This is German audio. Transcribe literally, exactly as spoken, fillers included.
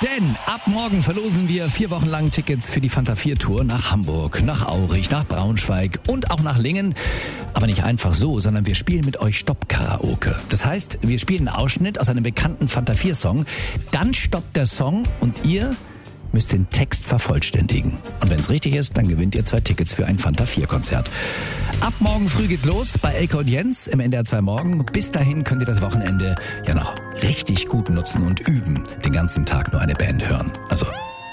Denn ab morgen verlosen wir vier Wochen lang Tickets für die Fanta vier Tour nach Hamburg, nach Aurich, nach Braunschweig und auch nach Lingen. Aber nicht einfach so, sondern wir spielen mit euch Stopp-Karaoke. Das heißt, wir spielen einen Ausschnitt aus einem bekannten Fanta vier Song, dann stoppt der Song und ihr müsst den Text vervollständigen. Und wenn es richtig ist, dann gewinnt ihr zwei Tickets für ein Fanta vier Konzert. Ab morgen früh geht's los bei Elke und Jens im N D R zwei Morgen. Bis dahin könnt ihr das Wochenende ja noch richtig gut nutzen und üben. Den ganzen Tag nur eine Band hören. Also